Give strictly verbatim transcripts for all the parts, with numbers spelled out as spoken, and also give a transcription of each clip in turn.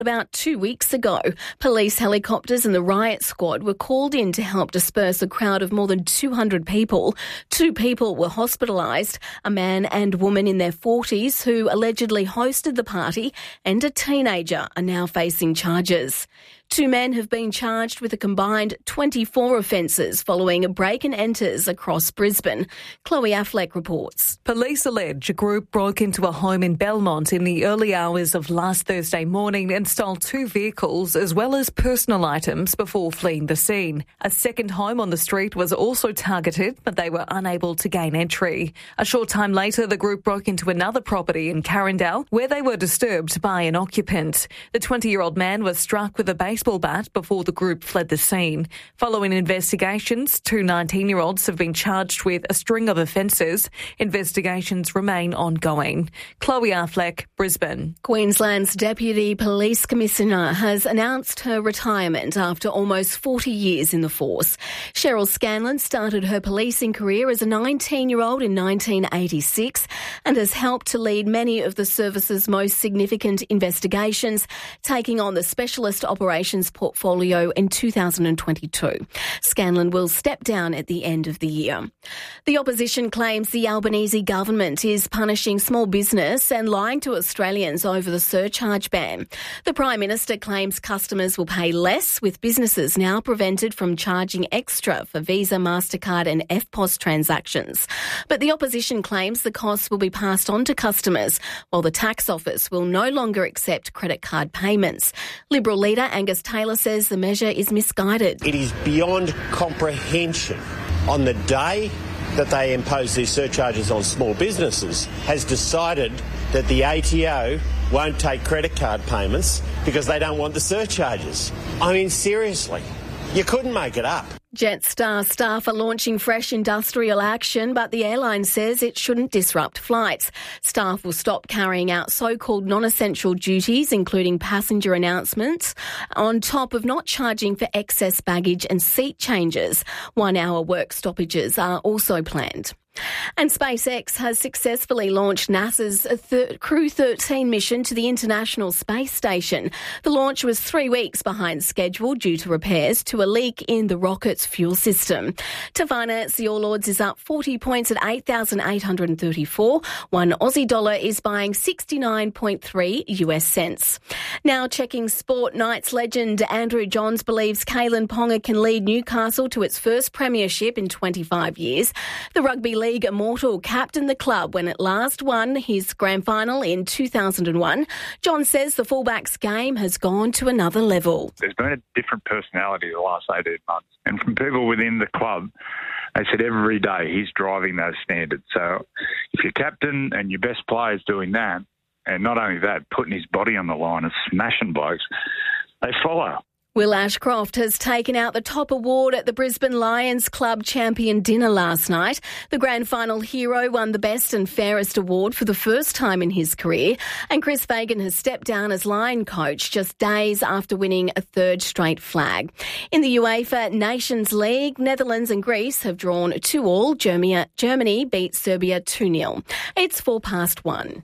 About two weeks ago, police helicopters and the riot squad were called in to help disperse a crowd of more than two hundred people. Two people were hospitalised, a man and woman in their forties who allegedly hosted the party, and a teenager are now facing charges. Two men have been charged with a combined twenty-four offences following break-and-enters across Brisbane. Chloe Affleck reports. Police allege a group broke into a home in Belmont in the early hours of last Thursday morning and stole two vehicles as well as personal items before fleeing the scene. A second home on the street was also targeted, but they were unable to gain entry. A short time later, the group broke into another property in Carindale where they were disturbed by an occupant. The twenty-year-old man was struck with a baseball bat before the group fled the scene. Following investigations, two nineteen-year-olds have been charged with a string of offences. Investigations remain ongoing. Chloe Affleck, Brisbane. Queensland's Deputy Police Commissioner has announced her retirement after almost forty years in the force. Cheryl Scanlon started her policing career as a nineteen-year-old in nineteen eighty-six and has helped to lead many of the service's most significant investigations, taking on the Specialist Operations portfolio in two thousand twenty-two. Scanlon will step down at the end of the year. The opposition claims the Albanese government is punishing small business and lying to Australians over the surcharge ban. The Prime Minister claims customers will pay less, with businesses now prevented from charging extra for Visa, MasterCard and F P O S transactions. But the opposition claims the costs will be passed on to customers, while the tax office will no longer accept credit card payments. Liberal leader Angus Taylor says the measure is misguided. It is beyond comprehension. On the day that they impose these surcharges on small businesses, has decided that the A T O won't take credit card payments because they don't want the surcharges. I mean, seriously, you couldn't make it up. Jetstar staff are launching fresh industrial action, but the airline says it shouldn't disrupt flights. Staff will stop carrying out so-called non-essential duties, including passenger announcements, on top of not charging for excess baggage and seat changes. One-hour work stoppages are also planned. And SpaceX has successfully launched NASA's th- Crew thirteen mission to the International Space Station. The launch was three weeks behind schedule due to repairs to a leak in the rocket's fuel system. To finance, the All Ords is up forty points at eight thousand eight hundred thirty-four. One Aussie dollar is buying sixty-nine point three U S cents. Now checking sport, Knights legend Andrew Johns believes Kalen Ponga can lead Newcastle to its first premiership in twenty-five years. The Rugby League immortal captained the club when it last won his grand final in two thousand one. John says the fullback's game has gone to another level. There's been a different personality the last eighteen months. And from people within the club, they said every day he's driving those standards. So if your captain and your best player is doing that, and not only that, putting his body on the line and smashing blokes, they follow. Will Ashcroft has taken out the top award at the Brisbane Lions Club Champion Dinner last night. The grand final hero won the best and fairest award for the first time in his career, and Chris Fagan has stepped down as Lion coach just days after winning a third straight flag. In the UEFA Nations League, Netherlands and Greece have drawn two all. Germany, Germany beat Serbia two nil. It's four past one.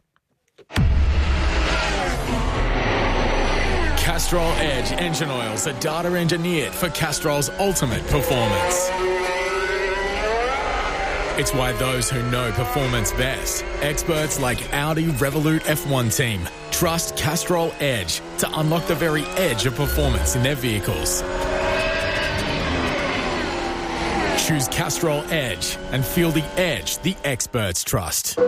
Castrol Edge engine oils are data engineered for Castrol's ultimate performance. It's why those who know performance best, experts like Audi Revolut F one team, trust Castrol Edge to unlock the very edge of performance in their vehicles. Choose Castrol Edge and feel the edge the experts trust.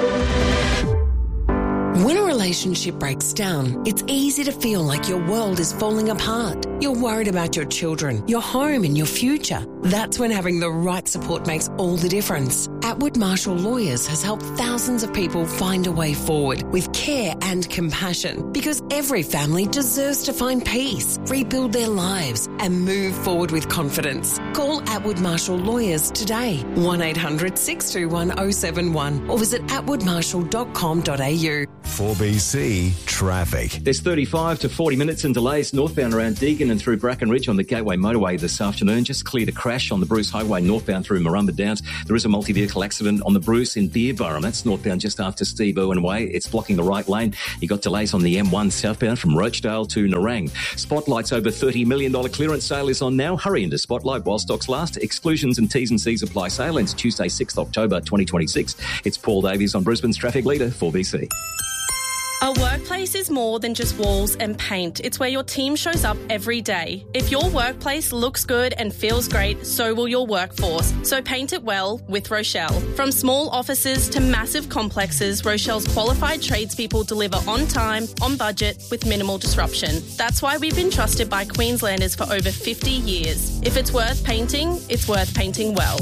When a relationship breaks down, it's easy to feel like your world is falling apart. You're worried about your children, your home and your future. That's when having the right support makes all the difference. Atwood Marshall Lawyers has helped thousands of people find a way forward with care and compassion, because every family deserves to find peace, rebuild their lives and move forward with confidence. Call Atwood Marshall Lawyers today, one eight hundred six two one oh seven one, or visit atwood marshall dot com dot a u. four B C Traffic. There's thirty-five to forty minutes in delays northbound around Deagon in and through Brackenridge on the Gateway Motorway this afternoon. Just cleared a crash on the Bruce Highway northbound through Murrumba Downs. There is a multi-vehicle accident on the Bruce in Beerburrum. That's northbound just after Steve Irwin Way. It's blocking the right lane. You got delays on the M one southbound from Rochdale to Nerang. Spotlight's over thirty million dollars clearance sale is on now. Hurry into Spotlight while stocks last. Exclusions and T's and C's apply. Sale ends Tuesday, sixth of October twenty twenty-six. It's Paul Davies on Brisbane's Traffic Leader for B C. A workplace is more than just walls and paint. It's where your team shows up every day. If your workplace looks good and feels great, so will your workforce. So paint it well with Rochelle. From small offices to massive complexes, Rochelle's qualified tradespeople deliver on time, on budget, with minimal disruption. That's why we've been trusted by Queenslanders for over fifty years. If it's worth painting, it's worth painting well.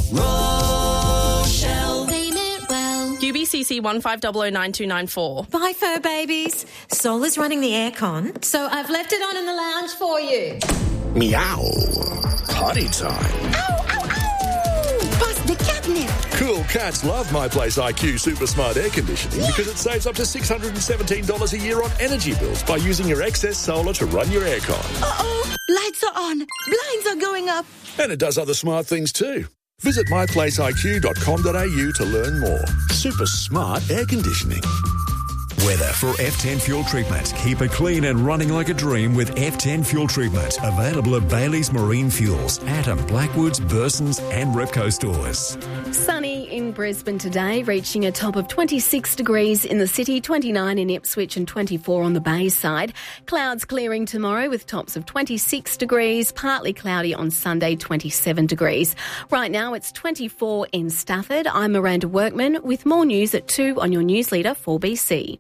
Rochelle. Paint it well. U B C C one five zero zero nine two nine four. Bye, fur babies. Sol is running the aircon, so I've left it on in the lounge for you. Meow. Potty time. Ow, ow, ow! Bust the catnip. Cool cats love My Place I Q Super Smart Air Conditioning yeah. because it saves up to six hundred seventeen dollars a year on energy bills by using your excess solar to run your aircon. Uh-oh. Lights are on. Blinds are going up. And it does other smart things too. Visit my place I Q dot com dot a u to learn more. Super smart air conditioning. Weather for F ten Fuel Treatment. Keep it clean and running like a dream with F ten Fuel Treatment. Available at Bailey's Marine Fuels, Atom, Blackwoods, Bursons and Repco stores. Sunny in Brisbane today, reaching a top of twenty-six degrees in the city, twenty-nine in Ipswich and twenty-four on the Bay side. Clouds clearing tomorrow with tops of twenty-six degrees, partly cloudy on Sunday, twenty-seven degrees. Right now it's twenty-four in Stafford. I'm Miranda Workman with more news at two on your news leader four B C.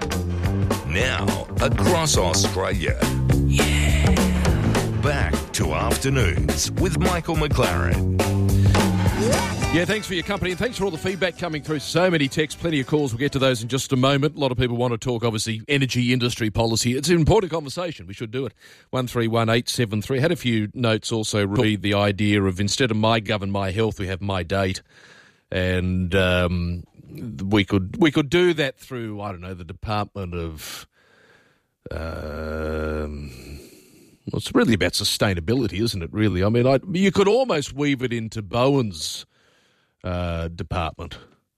Now, across Australia. Yeah. Back to Afternoons with Michael McLaren. Yeah, thanks for your company and thanks for all the feedback coming through. So many texts, plenty of calls. We'll get to those in just a moment. A lot of people want to talk, obviously, energy industry policy. It's an important conversation. We should do it. one three one eight seven three. Had a few notes also read the idea of instead of My Gov and My Health, we have My Date. And um, we could we could do that through, I don't know, the Department of... Um, well, it's really about sustainability, isn't it, really? I mean, I, you could almost weave it into Bowen's uh, department.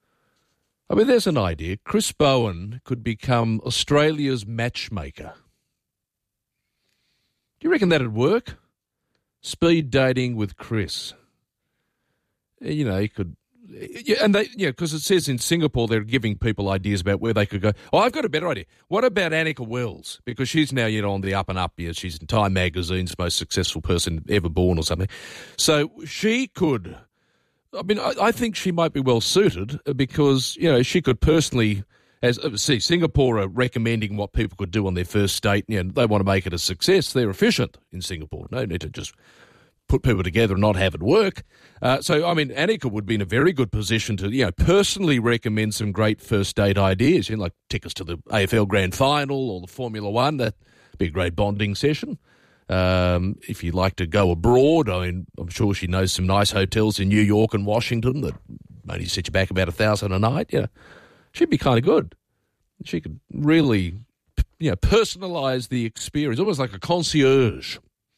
I mean, there's an idea. Chris Bowen could become Australia's matchmaker. Do you reckon that'd work? Speed dating with Chris. You know, he could... Yeah, and they, yeah, because it says in Singapore they're giving people ideas about where they could go. Oh, I've got a better idea. What about Annika Wells? Because she's now, you know, on the up and up. Yeah, she's in Time Magazine's most successful person ever born or something. So she could, I mean, I, I think she might be well suited because, you know, she could personally, as see, Singapore are recommending what people could do on their first date. You know, they want to make it a success. They're efficient in Singapore. No need to just put people together and not have it work. Uh, so, I mean, Annika would be in a very good position to, you know, personally recommend some great first date ideas, you know, like tickets to the A F L Grand Final or the Formula One. That'd be a great bonding session. Um, if you'd like to go abroad, I mean, I'm sure she knows some nice hotels in New York and Washington that only set you back about a thousand a night. Yeah, she'd be kind of good. She could really, you know, personalise the experience, almost like a concierge.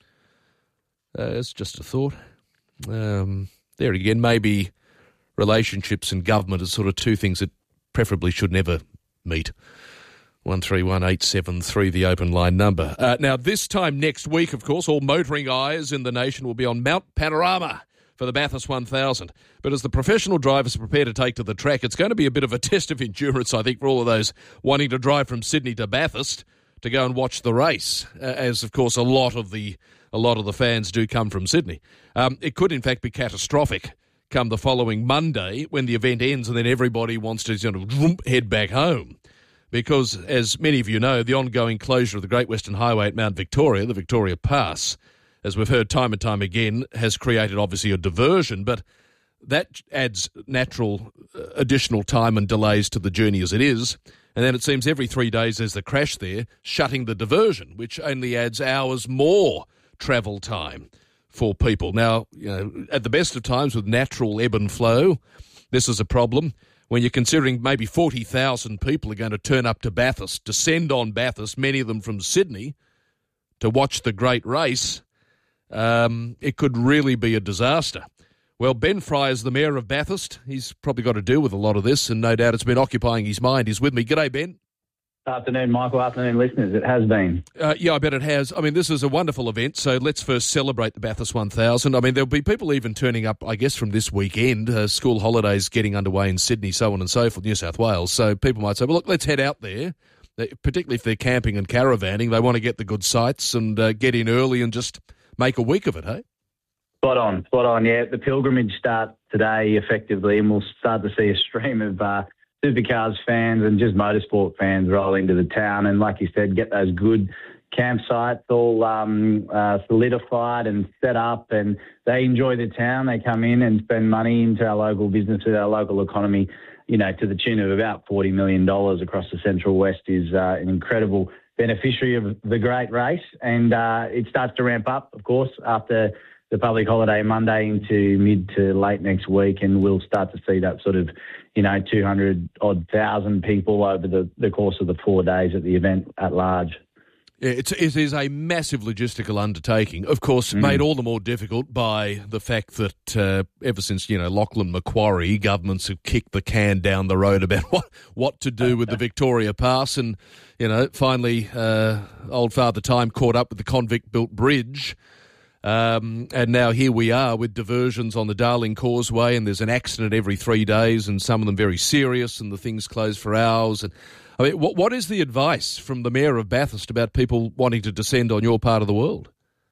Uh, it's just a thought. Um, there again, maybe relationships and government are sort of two things that preferably should never meet. one three one eight seven three, the open line number. Uh, now, this time next week, of course, all motoring eyes in the nation will be on Mount Panorama for the Bathurst one thousand. But as the professional drivers prepare to take to the track, it's going to be a bit of a test of endurance, I think, for all of those wanting to drive from Sydney to Bathurst to go and watch the race, uh, as, of course, a lot of the a lot of the fans do come from Sydney. Um, it could, in fact, be catastrophic come the following Monday when the event ends and then everybody wants to sort of head back home. Because, as many of you know, the ongoing closure of the Great Western Highway at Mount Victoria, the Victoria Pass, as we've heard time and time again, has created, obviously, a diversion, but that adds natural uh, additional time and delays to the journey as it is. And then it seems every three days there's the crash there, shutting the diversion, which only adds hours more travel time for people. Now, you know, at the best of times with natural ebb and flow, this is a problem. When you're considering maybe forty thousand people are going to turn up to Bathurst, descend on Bathurst, many of them from Sydney, to watch the great race, um, it could really be a disaster. Well, Ben Fry is the Mayor of Bathurst. He's probably got to deal with a lot of this, and no doubt it's been occupying his mind. He's with me. G'day, Ben. Afternoon, Michael. Afternoon, listeners. It has been. Uh, yeah, I bet it has. I mean, this is a wonderful event, so let's first celebrate the Bathurst one thousand. I mean, there'll be people even turning up, I guess, from this weekend, uh, school holidays getting underway in Sydney, so on and so forth, New South Wales. So people might say, well, look, let's head out there, they, particularly if they're camping and caravanning. They want to get the good sights and uh, get in early and just make a week of it, hey? Spot on, spot on, yeah. The pilgrimage starts today, effectively, and we'll start to see a stream of uh, supercars fans and just motorsport fans roll into the town. And like you said, get those good campsites all um, uh, solidified and set up, and they enjoy the town. They come in and spend money into our local businesses, our local economy, you know, to the tune of about forty million dollars across the Central West is uh, an incredible beneficiary of the great race. And uh, it starts to ramp up, of course, after the public holiday Monday into mid to late next week, and we'll start to see that sort of, you know, two hundred odd thousand people over the, the course of the four days at the event at large. Yeah, it's, it is a massive logistical undertaking, of course, mm. made all the more difficult by the fact that uh, ever since, you know, Lachlan Macquarie, governments have kicked the can down the road about what, what to do with the Victoria Pass, and, you know, finally uh, old Father Time caught up with the convict-built bridge. Um, and now here we are with diversions on the Darling Causeway, and there's an accident every three days, and some of them very serious, and the thing's closed for hours. And I mean, what what is the advice from the Mayor of Bathurst about people wanting to descend on your part of the world?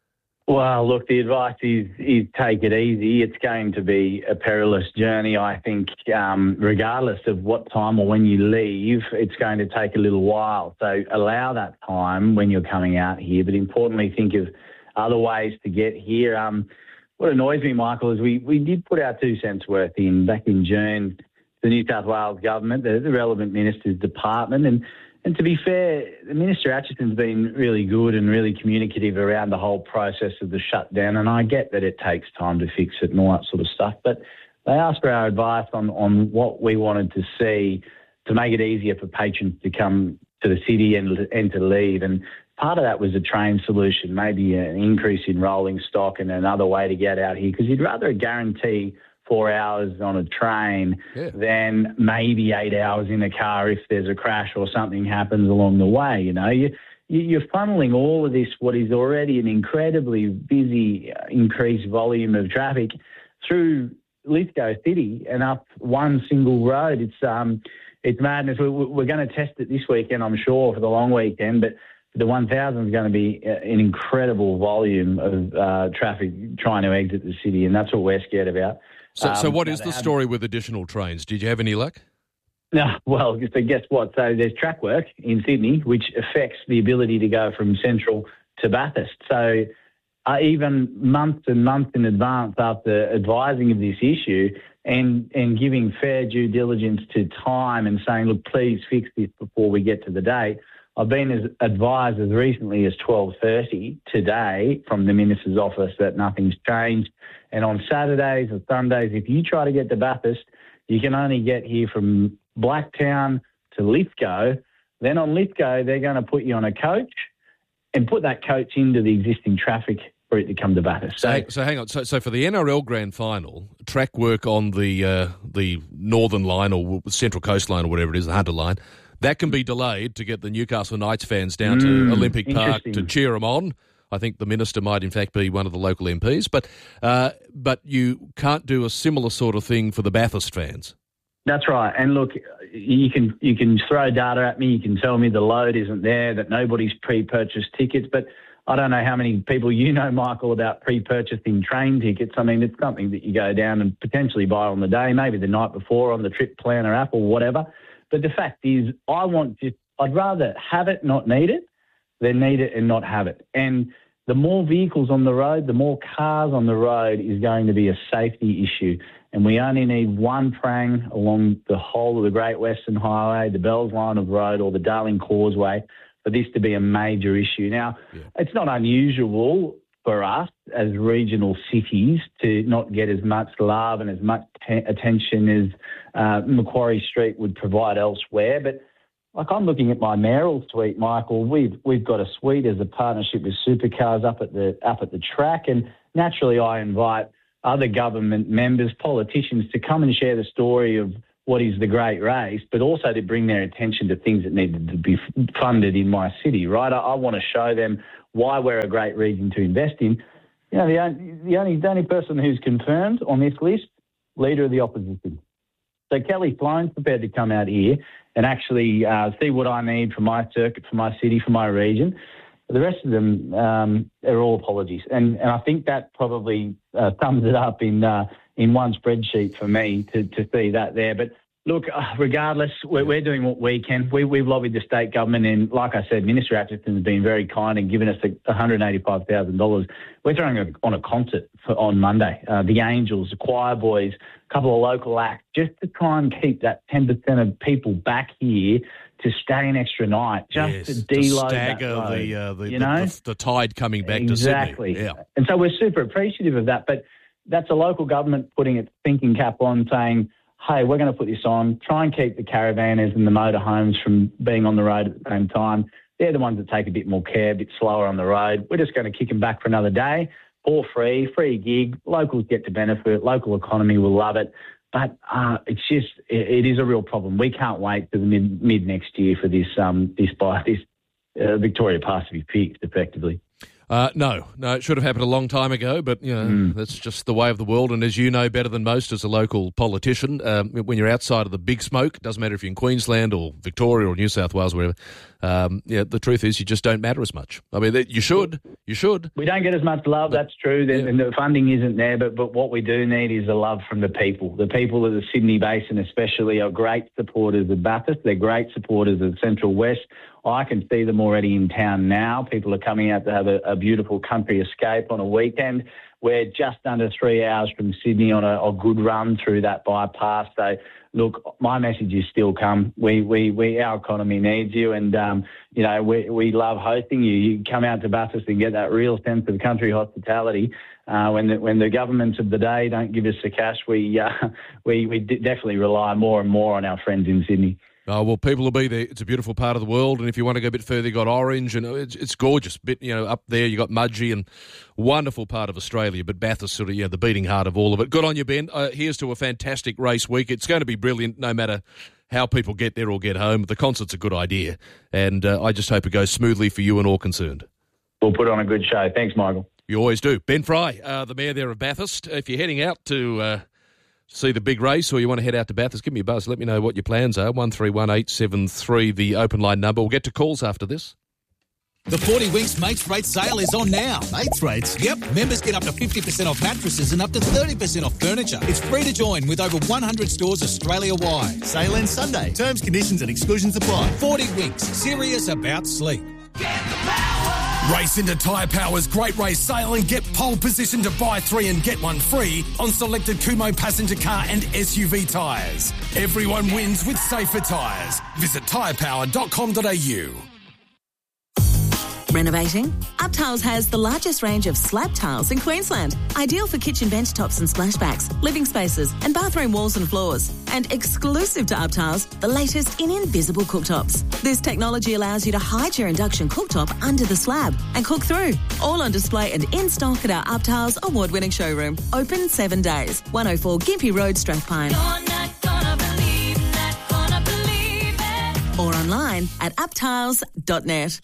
Well, look, the advice is, is take it easy. It's going to be a perilous journey, I think, um, regardless of what time or when you leave, it's going to take a little while. So allow that time when you're coming out here, but importantly, think of other ways to get here. Um, what annoys me, Michael, is we, we did put our two cents worth in back in June, the New South Wales government, the, the relevant minister's department. And, and to be fair, the Minister Atchison's been really good and really communicative around the whole process of the shutdown. And I get that it takes time to fix it and all that sort of stuff. But they asked for our advice on, on what we wanted to see to make it easier for patrons to come to the city and, and to leave. And part of that was a train solution, maybe an increase in rolling stock and another way to get out here, because you'd rather guarantee four hours on a train yeah. than maybe eight hours in a car if there's a crash or something happens along the way. You know, you, you're funneling all of this, what is already an incredibly busy, uh, increased volume of traffic, through Lithgow City and up one single road. It's um, it's madness. We're, we're going to test it this weekend, I'm sure, for the long weekend, but the one thousand is going to be an incredible volume of uh, traffic trying to exit the city, and that's what we're scared about. So, um, so what is the have... story with additional trains? Did you have any luck? No, well, so guess what? So there's track work in Sydney, which affects the ability to go from Central to Bathurst. So uh, even months and months in advance after advising of this issue and, and giving fair due diligence to time and saying, look, please fix this before we get to the date, I've been as advised as recently as twelve thirty today from the Minister's office that nothing's changed. And on Saturdays or Sundays, if you try to get to Bathurst, you can only get here from Blacktown to Lithgow. Then on Lithgow, they're going to put you on a coach and put that coach into the existing traffic for it to come to Bathurst. So, so, so hang on. So, so for the N R L Grand Final, track work on the uh, the Northern Line or Central Coast Line or whatever it is, the Hunter Line, that can be delayed to get the Newcastle Knights fans down to mm, Olympic Park to cheer them on. I think the minister might, in fact, be one of the local M Ps. But uh, but you can't do a similar sort of thing for the Bathurst fans. That's right. And look, you can you can throw data at me. You can tell me the load isn't there, that nobody's pre-purchased tickets. But I don't know how many people you know, Michael, about pre-purchasing train tickets. I mean, it's something that you go down and potentially buy on the day, maybe the night before on the Trip Planner app or whatever. But the fact is, I want to, I'd rather have it, not need it, than need it and not have it. And the more vehicles on the road, the more cars on the road is going to be a safety issue. And we only need one prang along the whole of the Great Western Highway, the Bells Line of Road or the Darling Causeway for this to be a major issue. Now, yeah. It's not unusual for us as regional cities to not get as much love and as much t- attention as uh, Macquarie Street would provide elsewhere. But like I'm looking at my mayoral suite, Michael. We've we've got a suite as a partnership with Supercars up at the up at the track, and naturally I invite other government members, politicians to come and share the story of what is the great race, but also to bring their attention to things that needed to be funded in my city, right? I, I want to show them why we're a great region to invest in. You know, the only, the only the only person who's confirmed on this list, Leader of the Opposition. So Kelly Sloan's prepared to come out here and actually uh, see what I need for my circuit, for my city, for my region. The rest of them um, are all apologies. And and I think that probably uh, sums it up in uh, in one spreadsheet for me to, to see that there. But look, uh, regardless, we're, we're doing what we can. We, we've lobbied the state government, and like I said, Minister Atchison has been very kind and given us one hundred eighty-five thousand dollars. We're throwing a, on a concert for, on Monday. Uh, the Angels, the Choir Boys, a couple of local acts, just to try and keep that ten percent of people back here to stay an extra night, just yes, to deload to that stagger load, the, uh, the, you the, know? the, the tide coming back exactly. to Sydney. Yeah. And so we're super appreciative of that, but that's a local government putting its thinking cap on, saying, hey, we're going to put this on, try and keep the caravanners and the motorhomes from being on the road at the same time. They're the ones that take a bit more care, a bit slower on the road. We're just going to kick them back for another day, for free, free gig. Locals get to benefit. Local economy will love it. But uh, it's just, it, it is a real problem. We can't wait to the mid, mid next year for this um, this, this uh, Victoria Pass to be fixed effectively. Uh, no, no, it should have happened a long time ago, but, you know, mm. that's just the way of the world. And as you know better than most as a local politician, um, when you're outside of the big smoke, it doesn't matter if you're in Queensland or Victoria or New South Wales, wherever, um, yeah, the truth is you just don't matter as much. I mean, you should, you should. We don't get as much love, but, that's true, yeah. and the funding isn't there, but, but what we do need is the love from the people. The people of the Sydney Basin especially are great supporters of Bathurst. They're great supporters of Central West. I can see them already in town now. People are coming out to have a, a beautiful country escape on a weekend. We're just under three hours from Sydney on a, a good run through that bypass. So, look, my message is still come. We, we, we our economy needs you, and um, you know we we love hosting you. You come out to Bathurst and get that real sense of country hospitality. Uh, when the when the governments of the day don't give us the cash, we uh, we we definitely rely more and more on our friends in Sydney. Oh, well, people will be there. It's a beautiful part of the world, and if you want to go a bit further, you got Orange, and it's it's gorgeous. Bit you know up there, you got Mudgee, and wonderful part of Australia. But Bathurst, sort of, yeah, the beating heart of all of it. Good on you, Ben. Uh, here's to a fantastic race week. It's going to be brilliant, no matter how people get there or get home. The concert's a good idea, and uh, I just hope it goes smoothly for you and all concerned. We'll put on a good show. Thanks, Michael. You always do. Ben Fry, uh, the mayor there of Bathurst. If you're heading out to Uh, see the big race, or you want to head out to Bathurst, give me a buzz. Let me know what your plans are. one three one eight seven three, the open line number. We'll get to calls after this. The forty Winks Mates Rate sale is on now. Mates Rates? Yep. Members get up to fifty percent off mattresses and up to thirty percent off furniture. It's free to join with over one hundred stores Australia-wide. Sale ends Sunday. Terms, conditions and exclusions apply. forty Winks. Serious about sleep. Race into Tyre Power's Great Race Sale and get pole position to buy three and get one free on selected Kumho passenger car and S U V tyres. Everyone wins with safer tyres. Visit tyre power dot com dot a u. Renovating? UpTiles has the largest range of slab tiles in Queensland. Ideal for kitchen bench tops and splashbacks, living spaces and bathroom walls and floors. And exclusive to UpTiles, the latest in invisible cooktops. This technology allows you to hide your induction cooktop under the slab and cook through. All on display and in stock at our UpTiles award-winning showroom. Open seven days. one oh four Gympie Road, Strathpine. You're not gonna believe, not gonna believe it. Or online at uptiles dot net.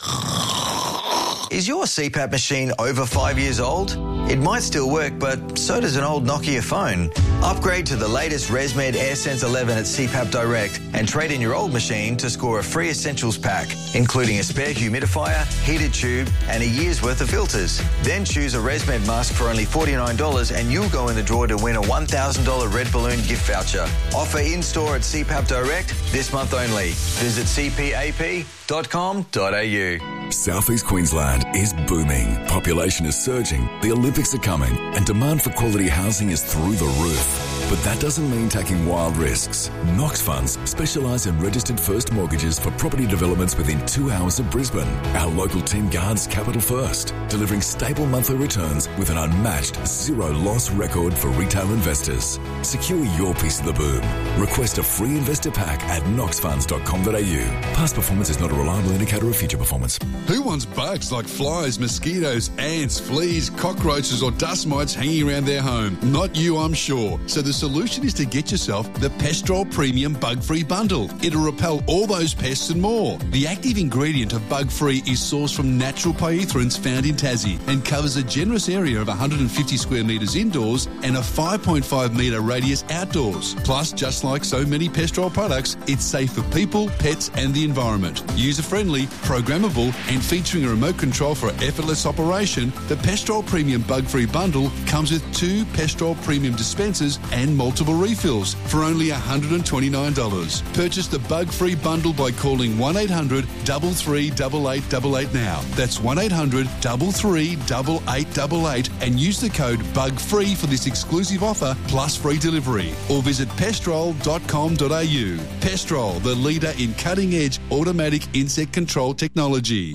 Is your C PAP machine over five years old? It might still work, but so does an old Nokia phone. Upgrade to the latest ResMed AirSense eleven at C PAP Direct and trade in your old machine to score a free essentials pack, including a spare humidifier, heated tube and a year's worth of filters. Then choose a ResMed mask for only forty-nine dollars and you'll go in the draw to win a one thousand dollars Red Balloon gift voucher. Offer in-store at C PAP Direct this month only. Visit c p a p dot com dot a u. Southeast Queensland is booming. Population is surging, the Olympics are coming, and demand for quality housing is through the roof. But that doesn't mean taking wild risks. Knox Funds specialise in registered first mortgages for property developments within two hours of Brisbane. Our local team guards capital first, delivering stable monthly returns with an unmatched zero loss record for retail investors. Secure your piece of the boom. Request a free investor pack at knox funds dot com dot a u. Past performance is not a reliable indicator of future performance. Who wants bugs like flies, mosquitoes, ants, fleas, cockroaches or dust mites hanging around their home? Not you, I'm sure. So the solution is to get yourself the Pestrol Premium Bug-Free Bundle. It'll repel all those pests and more. The active ingredient of Bug-Free is sourced from natural pyrethroins found in Tassie and covers a generous area of one hundred fifty square metres indoors and a five point five metre radius outdoors. Plus, just like so many Pestrol products, it's safe for people, pets and the environment. User-friendly, programmable and featuring a remote control for effortless operation, the Pestrol Premium Bug-Free Bundle comes with two Pestrol Premium dispensers and multiple refills for only one hundred twenty-nine dollars. Purchase the Bug-Free Bundle by calling one eight hundred, three three eight eight eight eight now. That's one eight hundred, three three eight eight eight eight and use the code BUGFREE for this exclusive offer plus free delivery. Or visit pestrol dot com dot a u. Pestrol, the leader in cutting-edge automatic insect control technology.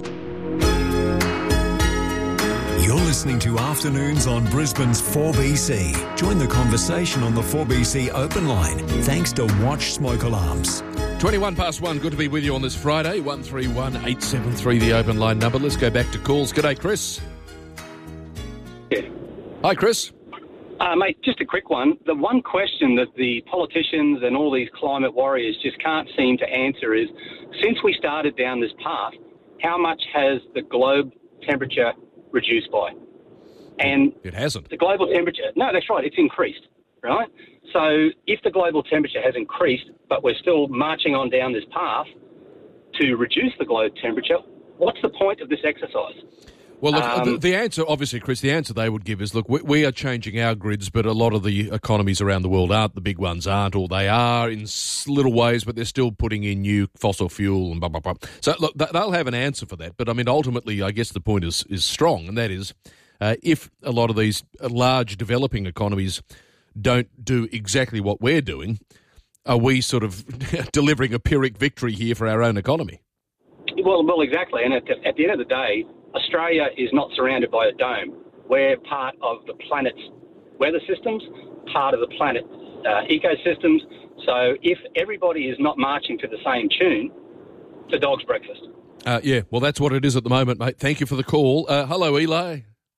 You're listening to Afternoons on Brisbane's four B C. Join the conversation on the four B C open line thanks to Watch Smoke Alarms. twenty-one past one, good to be with you on this Friday. one three one eight seven three, the open line number. Let's go back to calls. G'day, Chris. Yeah. Hi, Chris. Uh, mate, just a quick one. The one question that the politicians and all these climate warriors just can't seem to answer is, since we started down this path, how much has the globe temperature reduced by? And it hasn't. The global temperature, no, that's right, it's increased, right? So if the global temperature has increased, but we're still marching on down this path to reduce the globe temperature, what's the point of this exercise? Well, look, Um, the, the answer, obviously, Chris, the answer they would give is, look, we, we are changing our grids, but a lot of the economies around the world aren't. The big ones aren't, or they are in s- little ways, but they're still putting in new fossil fuel and blah, blah, blah. So, look, th- they'll have an answer for that. But, I mean, ultimately, I guess the point is, is strong, and that is uh, if a lot of these large developing economies don't do exactly what we're doing, are we sort of delivering a Pyrrhic victory here for our own economy? Well, well, exactly. And at, at the end of the day, Australia is not surrounded by a dome. We're part of the planet's weather systems, part of the planet's uh, ecosystems. So if everybody is not marching to the same tune, it's a dog's breakfast. Uh, yeah, well, that's what it is at the moment, mate. Thank you for the call. Uh, hello, Eli.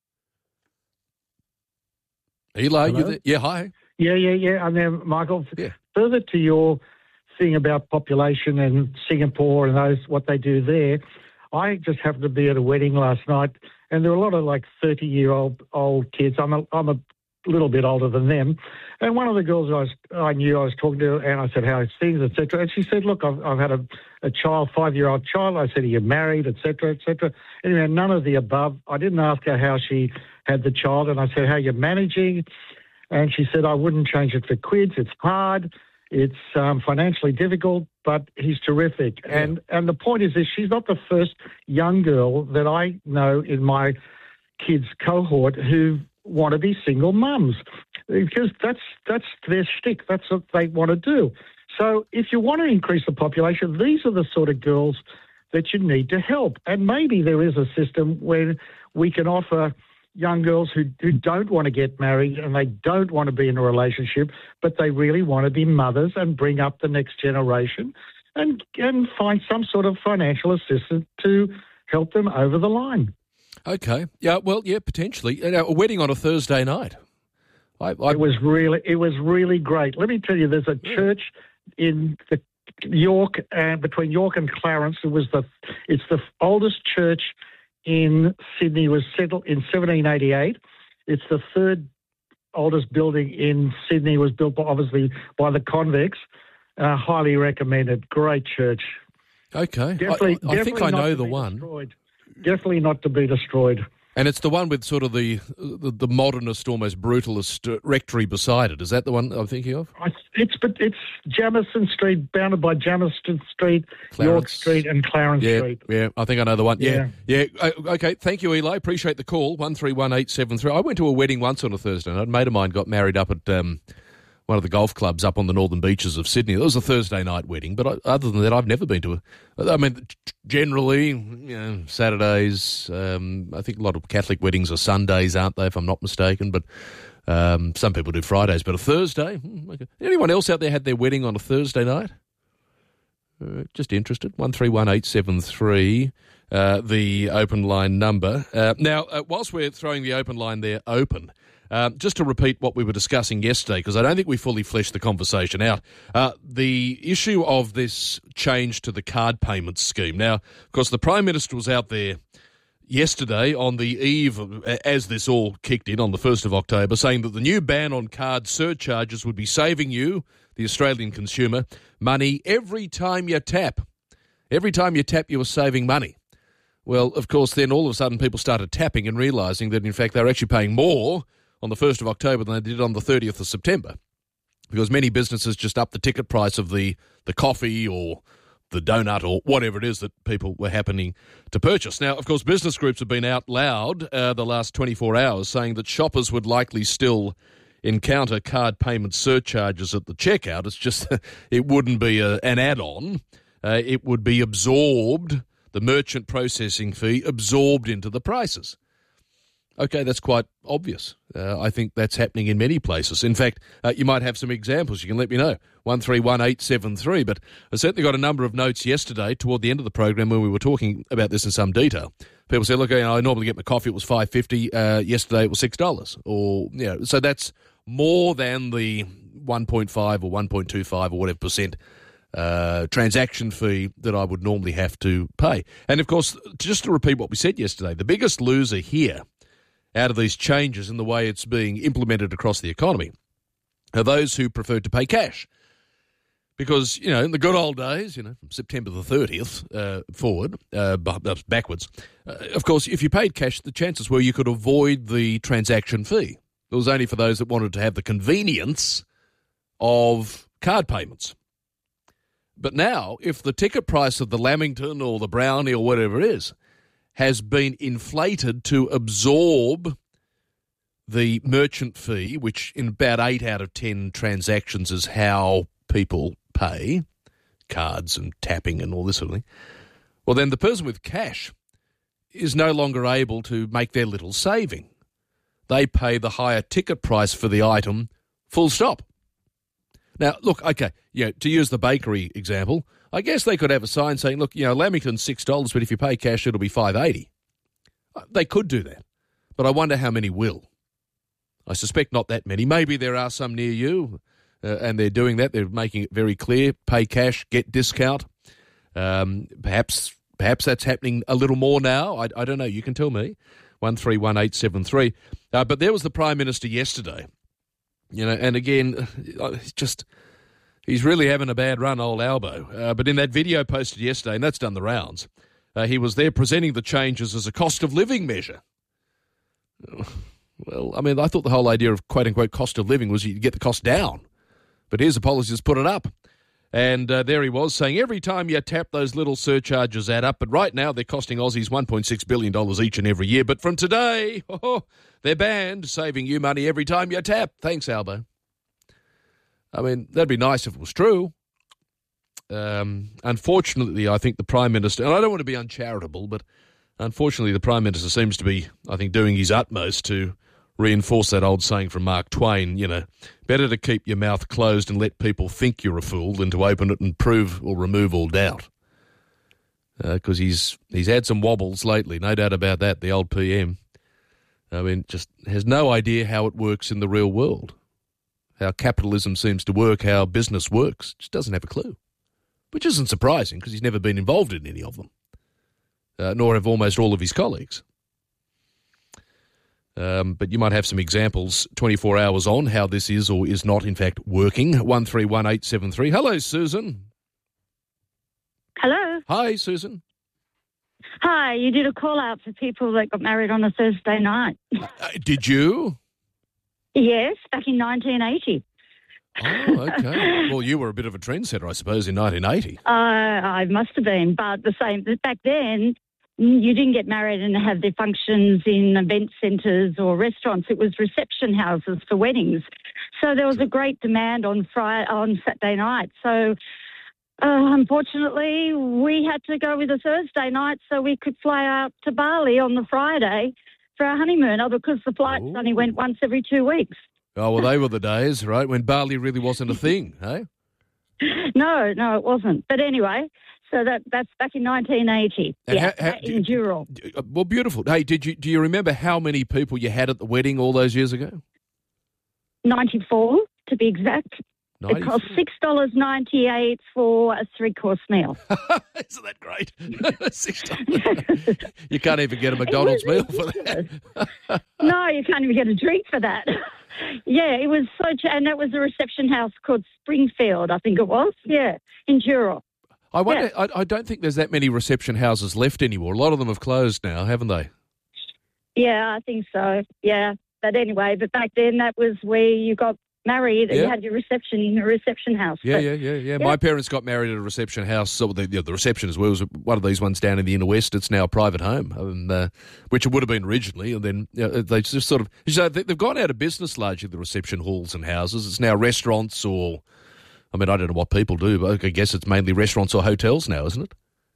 Eli, Hello? you there? Yeah, hi. Yeah, yeah, yeah. I'm there, Michael. Yeah. Further to your thing about population and Singapore and those what they do there, I just happened to be at a wedding last night, and there were a lot of like thirty-year-old old kids. I'm a, I'm a little bit older than them, and one of the girls I was I knew I was talking to, and I said, "How's things?" et cetera. And she said, "Look, I've, I've had a, a child, five-year-old child." I said, "Are you married?" et cetera, et cetera. Anyway, none of the above. I didn't ask her how she had the child, and I said, "How are you managing?" And she said, "I wouldn't change it for quids. It's hard. It's um, financially difficult, but he's terrific." Yeah. And and the point is this, she's not the first young girl that I know in my kids' cohort who want to be single mums, because that's that's their shtick. That's what they want to do. So if you want to increase the population, these are the sort of girls that you need to help. And maybe there is a system where we can offer young girls who, who don't want to get married and they don't want to be in a relationship, but they really want to be mothers and bring up the next generation and, and find some sort of financial assistance to help them over the line. Okay. Yeah, well, yeah, potentially. Uh, a wedding on a Thursday night. I, I... It was really it was really great. Let me tell you, there's a church in the York, and between York and Clarence. It was the it's the oldest church in Sydney. It was settled in seventeen eighty-eight. It's the third oldest building in Sydney. It was built by, obviously by the convicts. Uh, highly recommended. Great church. Okay. Definitely, I, I think I know the one. Destroyed. Definitely not to be destroyed. And it's the one with sort of the the, the modernist, almost brutalist rectory beside it. Is that the one I'm thinking of? It's but it's Jamison Street, bounded by Jamison Street, Clarence. York Street, and Clarence yeah, Street. Yeah, I think I know the one. Yeah, Yeah. yeah. Uh, okay, thank you, Eli. Appreciate the call. One three one eight seven three. I went to a wedding once on a Thursday night. A mate of mine got married up at um, one of the golf clubs up on the northern beaches of Sydney. It was a Thursday night wedding, but I, other than that, I've never been to a... I mean, generally, you know, Saturdays, um, I think a lot of Catholic weddings are Sundays, aren't they, if I'm not mistaken, but um, some people do Fridays, but a Thursday... Okay. Anyone else out there had their wedding on a Thursday night? Uh, just interested. one three one eight seven three, uh, the open line number. Uh, now, uh, whilst we're throwing the open line there open... Um, just to repeat what we were discussing yesterday, because I don't think we fully fleshed the conversation out, uh, the issue of this change to the card payment scheme. Now, of course, the Prime Minister was out there yesterday on the eve, of, as this all kicked in on the first of October, saying that the new ban on card surcharges would be saving you, the Australian consumer, money every time you tap. Every time you tap, you are saving money. Well, of course, then all of a sudden people started tapping and realising that, in fact, they were actually paying more on the first of October than they did on the thirtieth of September, because many businesses just upped the ticket price of the, the coffee or the donut or whatever it is that people were happening to purchase. Now, of course, business groups have been out loud uh, the last twenty-four hours saying that shoppers would likely still encounter card payment surcharges at the checkout. It's just it wouldn't be a, an add-on. Uh, it would be absorbed, the merchant processing fee absorbed into the prices. Okay, that's quite obvious. Uh, I think that's happening in many places. In fact, uh, you might have some examples. You can let me know. one three one eight seven three. But I certainly got a number of notes yesterday toward the end of the program when we were talking about this in some detail. People say, look, you know, I normally get my coffee, it was five dollars fifty. Uh, yesterday it was six dollars. Or, you know, so that's more than the one point five or one point two five or whatever percent uh, transaction fee that I would normally have to pay. And, of course, just to repeat what we said yesterday, the biggest loser here out of these changes in the way it's being implemented across the economy are those who prefer to pay cash. Because, you know, in the good old days, you know, from September the thirtieth uh, forward, uh, backwards, uh, of course, if you paid cash, the chances were you could avoid the transaction fee. It was only for those that wanted to have the convenience of card payments. But now, if the ticket price of the Lamington or the Brownie or whatever it is has been inflated to absorb the merchant fee, which in about eight out of ten transactions is how people pay, cards and tapping and all this sort of thing, well, then the person with cash is no longer able to make their little saving. They pay the higher ticket price for the item, full stop. Now, look, okay, you know, to use the bakery example, I guess they could have a sign saying, look, you know, Lamington's six dollars, but if you pay cash, it'll be five dollars eighty. They could do that, but I wonder how many will. I suspect not that many. Maybe there are some near you, uh, and they're doing that. They're making it very clear, pay cash, get discount. Um, perhaps perhaps that's happening a little more now. I, I don't know. You can tell me. one three one eight seven three. Uh, but there was the Prime Minister yesterday, you know, and again, it's just... he's really having a bad run, old Albo. Uh, but in that video posted yesterday, and that's done the rounds, uh, he was there presenting the changes as a cost of living measure. Well, I mean, I thought the whole idea of quote-unquote cost of living was you get the cost down. But here's the policies put it up. And uh, there he was saying every time you tap, those little surcharges add up. But right now they're costing Aussies one point six billion dollars each and every year. But from today, oh, they're banned, saving you money every time you tap. Thanks, Albo. I mean, that'd be nice if it was true. Um, unfortunately, I think the Prime Minister, and I don't want to be uncharitable, but unfortunately the Prime Minister seems to be, I think, doing his utmost to reinforce that old saying from Mark Twain, you know, better to keep your mouth closed and let people think you're a fool than to open it and prove or remove all doubt. Because uh, he's he's had some wobbles lately, no doubt about that, the old P M. I mean, just has no idea how it works in the real world, how capitalism seems to work, how business works. Just doesn't have a clue, which isn't surprising because he's never been involved in any of them, uh, nor have almost all of his colleagues. Um, but you might have some examples twenty-four hours on how this is or is not, in fact, working. one three one eight seven three. Hello, Susan. Hello. Hi, Susan. Hi, you did a call out for people that got married on a Thursday night. Uh, did you? Yes, back in nineteen eighty. Oh, okay. Well, you were a bit of a trendsetter, I suppose, in nineteen eighty. Uh, I must have been, but the same. Back then, you didn't get married and have their functions in event centres or restaurants. It was reception houses for weddings. So there was a great demand on Friday, on Saturday night. So uh, unfortunately, we had to go with a Thursday night so we could fly out to Bali on the Friday for our honeymoon, because the flights Ooh. only went once every two weeks. Oh, well, they were the days, right, when Bali really wasn't a thing, eh? No, no, it wasn't. But anyway, so that that's back in nineteen eighty. And yeah, how, how, in Dural. Well, beautiful. Hey, did you do you remember how many people you had at the wedding all those years ago? ninety-four, to be exact. ninety-four. It cost six dollars ninety-eight for a three-course meal. Isn't that great? six dollars. You can't even get a McDonald's meal for that. No, you can't even get a drink for that. Yeah, it was so... Ch- and that was a reception house called Springfield, I think it was. Yeah, in Dural. I wonder. Yeah. I, I don't think there's that many reception houses left anymore. A lot of them have closed now, haven't they? Yeah, I think so. Yeah. But anyway, but back then that was where you got married and Yeah. you had your reception in a reception house. Yeah, But- yeah, yeah, yeah. My parents got married at a reception house. So the, the reception as well was one of these ones down in the inner west. It's now a private home, and, uh, which it would have been originally. And then you know, they just sort of so they- they've gone out of business largely, the reception halls and houses. It's now restaurants or, I mean, I don't know what people do, but I guess it's mainly restaurants or hotels now, isn't it?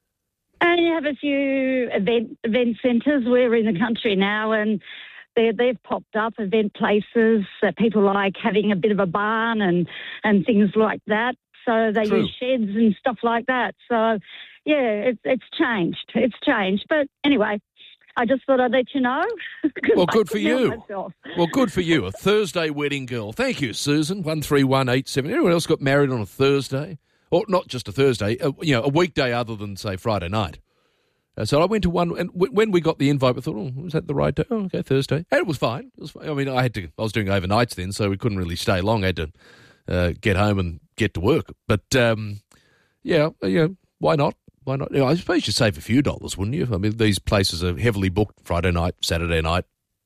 And you have a few event event centres. We're in the country now, and they they've popped up event places that people like having a bit of a barn and and things like that. So they True. use sheds and stuff like that. So yeah, it's it's changed. It's changed. But anyway, I just thought I'd let you know. 'cause Well, I good for couldn't help you. myself. Well, good for you. A Thursday wedding girl. Thank you, Susan. One three one eight seven. Anyone else got married on a Thursday? Or not just a Thursday, a, you know, a weekday other than, say, Friday night. Uh, so I went to one, and w- when we got the invite, we thought, oh, was that the right day? Oh, okay, Thursday. And it was fine. It was fine. I mean, I had to, I was doing overnights then, so we couldn't really stay long. I had to uh, get home and get to work. But, um, yeah, yeah, why not? Why not? You know, I suppose you'd save a few dollars, wouldn't you? I mean, these places are heavily booked Friday night, Saturday night,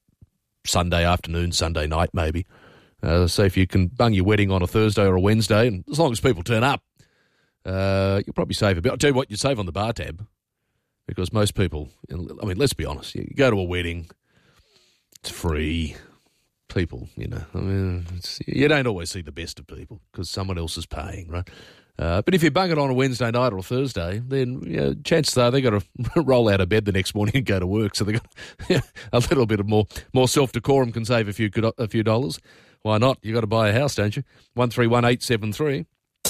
Sunday afternoon, Sunday night maybe. Uh, so if you can bung your wedding on a Thursday or a Wednesday, and as long as people turn up, uh, you'll probably save a bit. I'll tell you what, you'd save on the bar tab, because most people, I mean, let's be honest, you go to a wedding, it's free. People, you know, I mean, it's, you don't always see the best of people because someone else is paying, right? Uh, but if you bung it on a Wednesday night or a Thursday, then you know, chances are they've got to roll out of bed the next morning and go to work. So they've got you know, a little bit of more more self decorum can save a few good, a few dollars. Why not? You got to buy a house, don't you? One three one eight seven three.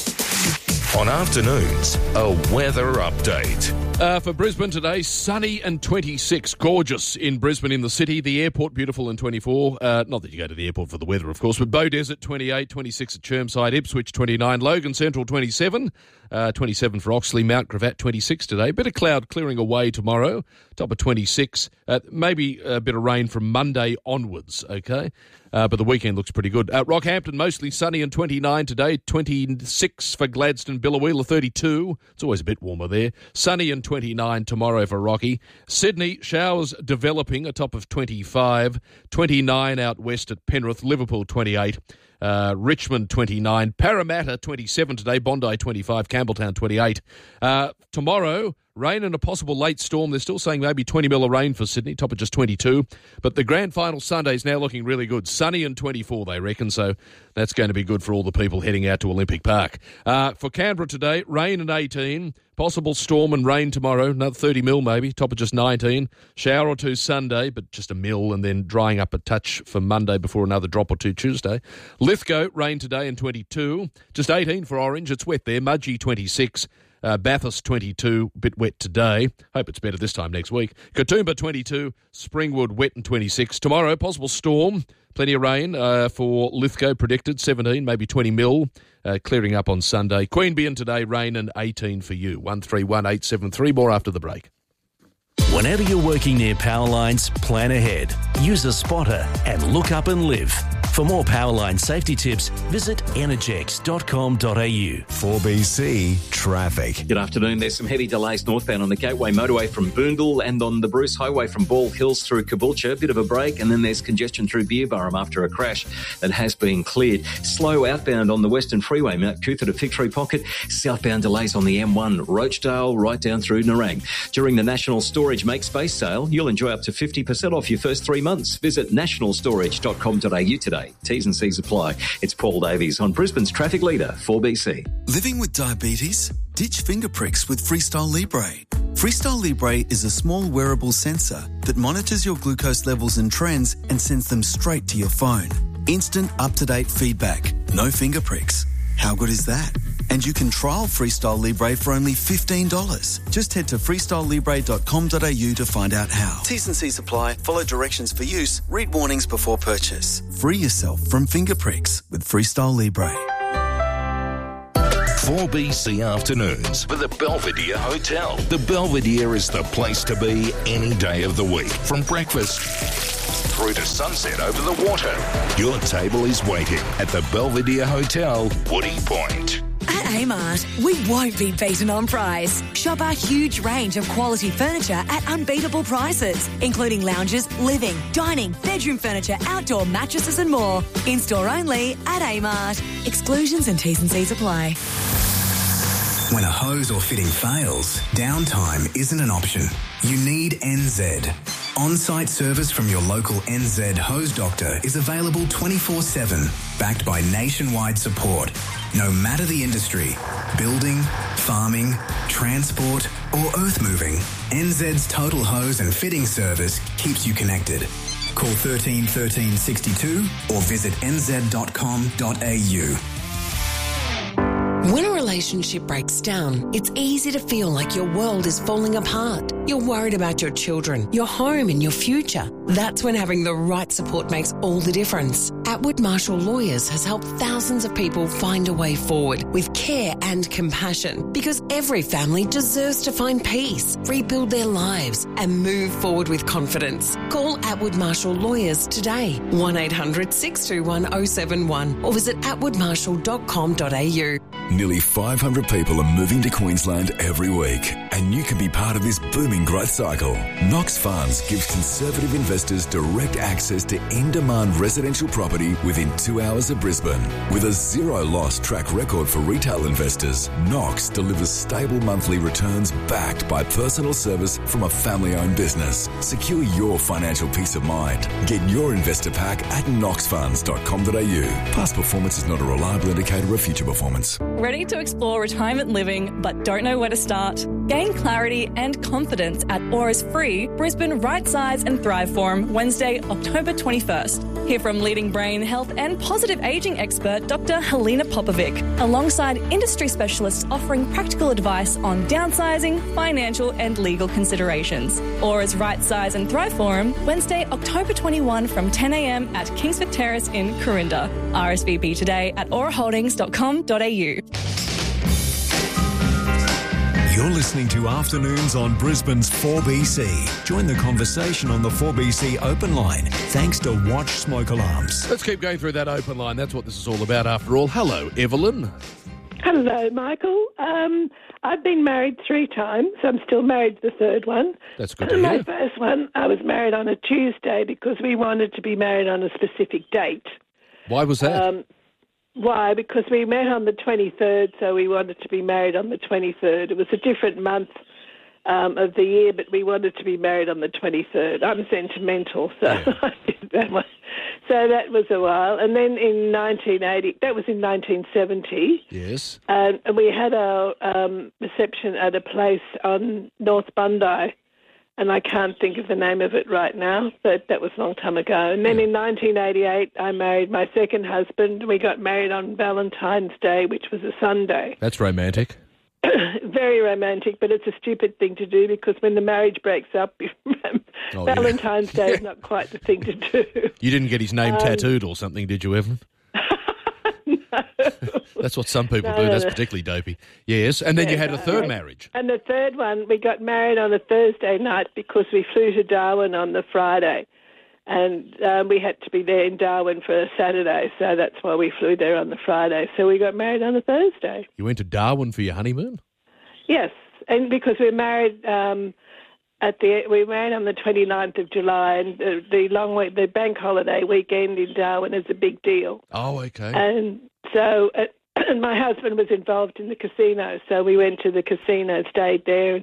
On afternoons, a weather update. Uh, for Brisbane today, sunny and twenty-six. Gorgeous in Brisbane in the city. The airport, beautiful and twenty-four. Uh, not that you go to the airport for the weather, of course, but Beaudesert, twenty-eight, twenty-six at Chermside, Ipswich, twenty-nine, Logan Central, twenty-seven, uh, twenty-seven for Oxley, Mount Gravatt, twenty-six today. Bit of cloud clearing away tomorrow, top of twenty-six. Uh, maybe a bit of rain from Monday onwards, okay? Uh, but the weekend looks pretty good. Uh, Rockhampton, mostly sunny and twenty-nine today. twenty-six for Gladstone, Billawheeler, thirty-two. It's always a bit warmer there. Sunny and twenty-nine tomorrow for Rocky. Sydney, showers developing, a top of twenty-five. twenty-nine out west at Penrith. Liverpool, twenty-eight. Uh, Richmond, twenty-nine. Parramatta, twenty-seven today. Bondi, twenty-five. Campbelltown, twenty-eight. Uh, tomorrow, rain and a possible late storm. They're still saying maybe twenty mil of rain for Sydney, top of just twenty-two. But the grand final Sunday is now looking really good. Sunny and twenty-four, they reckon, so that's going to be good for all the people heading out to Olympic Park. Uh, for Canberra today, rain and eighteen. Possible storm and rain tomorrow, another thirty mil maybe, top of just nineteen. Shower or two Sunday, but just a mil, and then drying up a touch for Monday before another drop or two Tuesday. Lithgow, rain today and twenty-two. Just eighteen for Orange, it's wet there. Mudgee, twenty-six. Uh, Bathurst, twenty-two, bit wet today. Hope it's better this time next week. Katoomba, twenty-two. Springwood, wet and twenty-six. Tomorrow, possible storm. Plenty of rain uh, for Lithgow, predicted. seventeen, maybe twenty mil. Uh, clearing up on Sunday. Queanbeyan today, rain and eighteen for you. one three one eight seven three. More after the break. Whenever you're working near power lines, plan ahead. Use a spotter and look up and live. For more Powerline safety tips, visit energex dot com dot a u. four B C traffic. Good afternoon. There's some heavy delays northbound on the Gateway Motorway from Boondall and on the Bruce Highway from Ball Hills through Caboolture. A bit of a break, and then there's congestion through Beerburrum after a crash that has been cleared. Slow outbound on the Western Freeway, Mount Cootha to Victory Pocket. Southbound delays on the M one, Roachdale right down through Nerang. During the National Storage Make Space sale, you'll enjoy up to fifty percent off your first three months. Visit national storage dot com dot a u today. today. T's and C's apply. It's Paul Davies on Brisbane's traffic leader, four B C. Living with diabetes? Ditch finger pricks with Freestyle Libre. Freestyle Libre is a small wearable sensor that monitors your glucose levels and trends and sends them straight to your phone. Instant, up-to-date feedback. No finger pricks. How good is that? And you can trial Freestyle Libre for only fifteen dollars. Just head to freestyle libre dot com dot a u to find out how. T's and C's apply. Follow directions for use. Read warnings before purchase. Free yourself from finger pricks with Freestyle Libre. four B C Afternoons with the Belvedere Hotel. The Belvedere is the place to be any day of the week. From breakfast through to sunset over the water. Your table is waiting at the Belvedere Hotel, Woody Point. At Amart, we won't be beaten on price. Shop our huge range of quality furniture at unbeatable prices, including lounges, living, dining, bedroom furniture, outdoor mattresses and more. In-store only at Amart. Exclusions and T's and C's apply. When a hose or fitting fails, downtime isn't an option. You need N Z. On-site service from your local N Z hose doctor is available twenty-four seven, backed by nationwide support. No matter the industry, building, farming, transport or earth moving, N Z's total hose and fitting service keeps you connected. Call thirteen thirteen sixty-two or visit n z dot com dot a u. When a relationship breaks down, it's easy to feel like your world is falling apart. You're worried about your children, your home and your future. That's when having the right support makes all the difference. Atwood Marshall Lawyers has helped thousands of people find a way forward with care and compassion, because every family deserves to find peace, rebuild their lives and move forward with confidence. Call Atwood Marshall Lawyers today, one eight hundred six two one oh seven one, or visit atwood marshall dot com dot a u. Nearly five hundred people are moving to Queensland every week, and you can be part of this booming growth cycle. Knox Funds gives conservative investors direct access to in-demand residential property within two hours of Brisbane. With a zero-loss track record for retail investors, Knox delivers stable monthly returns backed by personal service from a family-owned business. Secure your financial peace of mind. Get your investor pack at knox funds dot com dot a u. Past performance is not a reliable indicator of future performance. Ready to explore retirement living but don't know where to start? Gain clarity and confidence at Aura's free Brisbane Right Size and Thrive Forum Wednesday, October twenty-first. Hear from leading brain health and positive ageing expert Doctor Helena Popovic, alongside industry specialists offering practical advice on downsizing, financial and legal considerations. Aura's Right Size and Thrive Forum Wednesday, October twenty-first from ten a m at Kingsford Terrace in Corinda. R S V P today at aura holdings dot com dot a u. You're listening to Afternoons on Brisbane's four B C. Join the conversation on the four B C open line, thanks to Watch Smoke Alarms. Let's keep going through that open line. That's what this is all about after all. Hello, Evelyn. Hello, Michael. Um, I've been married three times. I'm still married to the third one. That's good to My hear. first one, I was married on a Tuesday because we wanted to be married on a specific date. Why was that? Um, why? Because we met on the twenty-third, so we wanted to be married on the twenty-third. It was a different month um, of the year, but we wanted to be married on the twenty-third. I'm sentimental, so Yeah. I did that one. So that was a while. And then in nineteen eighty, that was in nineteen seventy, Yes. and, and we had our um, reception at a place on North Bondi. And I can't think of the name of it right now, but that was a long time ago. And then in nineteen eighty-eight, I married my second husband. We got married on Valentine's Day, which was a Sunday. That's romantic. Very romantic, but it's a stupid thing to do because when the marriage breaks up, Oh, yeah. Valentine's Day is not quite the thing to do. You didn't get his name Um, tattooed or something, did you, Evelyn? That's what some people No, do. no, That's no. particularly dopey. Yes, and then Yeah, you had a no, third no. marriage. And the third one, we got married on a Thursday night because we flew to Darwin on the Friday. And um, we had to be there in Darwin for a Saturday, so that's why we flew there on the Friday. So we got married on a Thursday. You went to Darwin for your honeymoon? Yes, and because we're married um, at the we were married on the twenty-ninth of July, and the, the long week, the bank holiday weekend in Darwin is a big deal. Oh, okay. And so, uh, and my husband was involved in the casino, so we went to the casino, stayed there, and,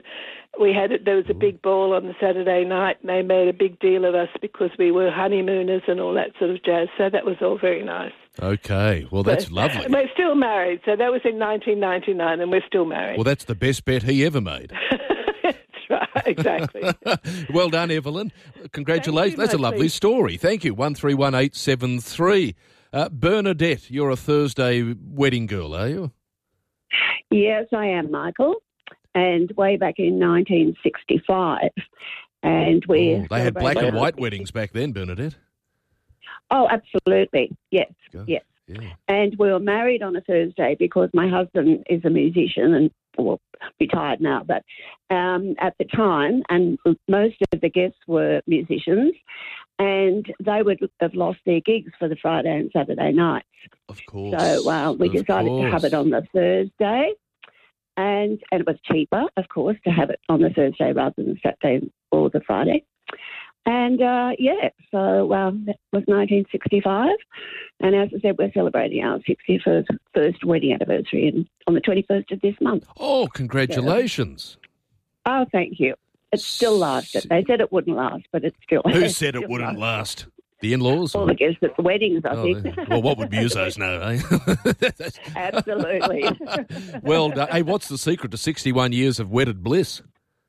we had it. There was a big ball on the Saturday night, and they made a big deal of us because we were honeymooners and all that sort of jazz. So that was all very nice. Okay, well, that's But lovely. We're still married. So that was in nineteen ninety-nine, and we're still married. Well, that's the best bet he ever made. Right, exactly. Well done, Evelyn. Congratulations. Thank you, That's a my lovely please. story. Thank you. one three one eight seven three. Uh, Bernadette, you're a Thursday wedding girl, are you? Yes, I am, Michael. And way back in nineteen sixty-five, and we Oh, they had black and white weddings back then, Bernadette. Oh, absolutely. Yes, Go. yes. And we were married on a Thursday because my husband is a musician and, well, retired now, but um, at the time, and most of the guests were musicians, and they would have lost their gigs for the Friday and Saturday nights. Of course. So uh, we Of decided to have course. it on the Thursday, and, and it was cheaper, of course, to have it on the Thursday rather than Saturday or the Friday. And, uh, yeah, so um, that was nineteen sixty-five. And as I said, we're celebrating our sixty-first first wedding anniversary in, on the twenty-first of this month. Oh, congratulations. Oh, thank you. It still lasted. They said it wouldn't last, but it still Who it said it still wouldn't lasted. last? The in-laws? All or- the guests at the weddings, I Oh, think. they- well, what would musos know, eh? Absolutely. Well, done. Hey, what's the secret to sixty-one years of wedded bliss?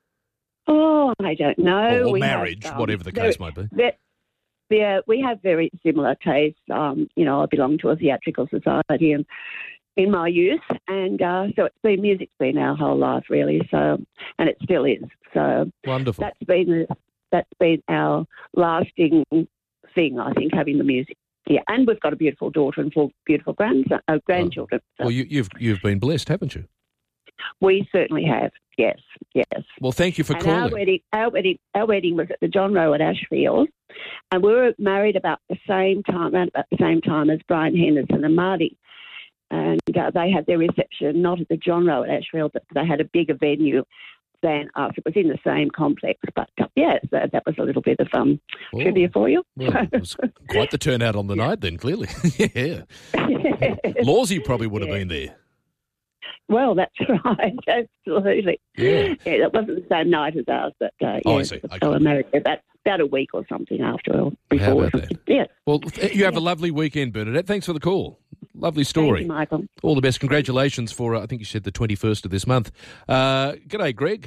Oh, I don't know. Or, or We have, marriage, um, whatever the very- case might be. ve- Yeah, we have very similar tastes. Um, you know, I belong to a theatrical society and in my youth, and uh, so it's been music's been our whole life really. So, and it still is. So Wonderful. that's been that's been our lasting thing, I think, having the music. Yeah, and we've got a beautiful daughter and four beautiful grandson, uh, grandchildren. So Well, you, you've you've been blessed, haven't you? we certainly have. Yes, yes. Well, thank you for and our calling. wedding, our wedding, our wedding was at the John Rowe at Ashfield, and we were married about the same time, around about the same time as Brian Henderson and Marty. And uh, they had their reception not at the John Rowe at Ashfield, but they had a bigger venue than us. It was in the same complex, but uh, yeah, so that was a little bit of um, Oh. trivia for you. Well, it was quite the turnout on the night then, clearly. Yeah. Lawsy probably would have been there. Well, that's right, absolutely. Yeah. Yeah, that wasn't the same night as ours, but uh, yeah, Oh, I see. so Okay. we were married about, about a week or something after or How before. about that? Yeah. Well, th- you have a lovely weekend, Bernadette. Thanks for the call. Lovely story. Thank you, Michael. All the best. Congratulations for, uh, I think you said the twenty-first of this month. Uh, g'day, Greg.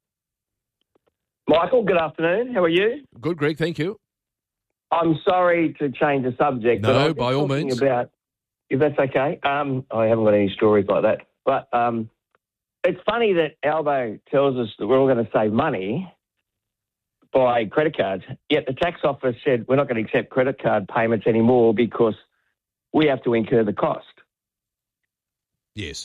Michael, good afternoon. How are you? Good, Greg. Thank you. I'm sorry to change the subject. but No, I was by all talking means. About, if that's okay. Um, I haven't got any stories like that. But um, it's funny that Albo tells us that we're all going to save money by credit cards, yet the tax office said we're not going to accept credit card payments anymore because we have to incur the cost. Yes.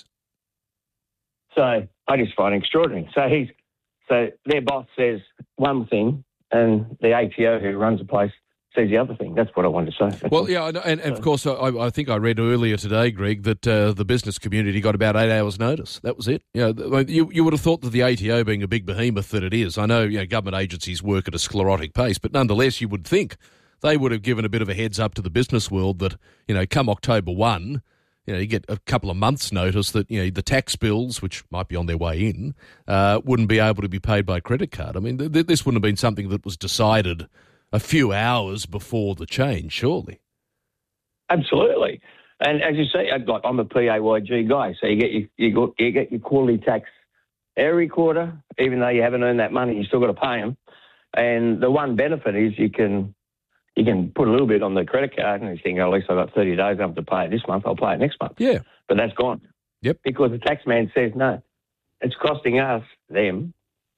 So I just find it extraordinary. So he's so their boss says one thing, and the A T O who runs the place says the other thing. That's what I wanted to say. That's Well, all. yeah, I know, and, and of course, I, I think I read earlier today, Greg, that uh, the business community got about eight hours' notice. That was it. You know, th- you, you would have thought that the A T O, being a big behemoth that it is, I know, you know government agencies work at a sclerotic pace, but nonetheless, you would think they would have given a bit of a heads up to the business world that, you know, come October first, you know, you get a couple of months' notice that, you know, the tax bills, which might be on their way in, uh, wouldn't be able to be paid by credit card. I mean, th- th- this wouldn't have been something that was decided a few hours before the change, surely. Absolutely. And as you say, I'd like, I'm a P A Y G guy, so you get your, you, go, you get your quarterly tax every quarter, even though you haven't earned that money, you still got to pay them. And the one benefit is you can you can put a little bit on the credit card, and you think, oh, at least I've got thirty days. I have to pay it this month. I'll pay it next month. Yeah. But that's gone. Yep. Because the tax man says no, it's costing us them.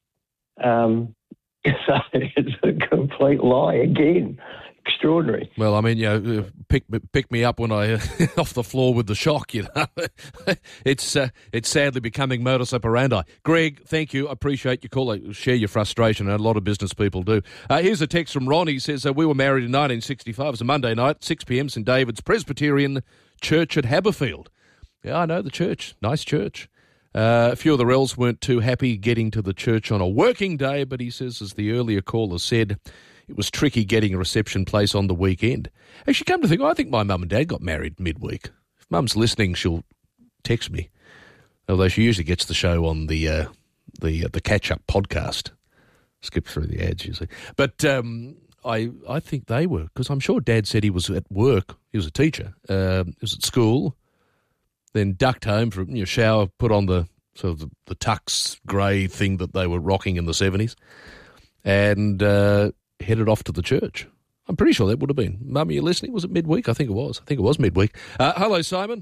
Um, so it's a complete lie again. Extraordinary. Well, I mean, you know, uh, pick pick me up when I uh, off the floor with the shock. You know, it's uh, it's sadly becoming modus operandi. Greg, thank you. I appreciate your call. I share your frustration, and a lot of business people do. Uh, here's a text from Ron. He says uh, we were married in nineteen sixty-five. It was a Monday night, six p.m. St David's Presbyterian Church at Haberfield. Yeah, I know the church. Nice church. Uh, a few of the Rels weren't too happy getting to the church on a working day, but he says, as the earlier caller said, it was tricky getting a reception place on the weekend. Actually, come to think, I think my mum and dad got married midweek. If mum's listening, she'll text me. Although she usually gets the show on the uh, the uh, the catch up podcast. Skip through the ads usually, but um, I I think they were, because I'm sure Dad said he was at work. He was a teacher. Uh, he was at school, then ducked home for you know, shower, put on the sort of the, the tux grey thing that they were rocking in the seventies, and uh, headed off to the church. I'm pretty sure that would have been. Mum, are you listening? Was it midweek? I think it was. I think it was midweek. Uh, hello, Simon.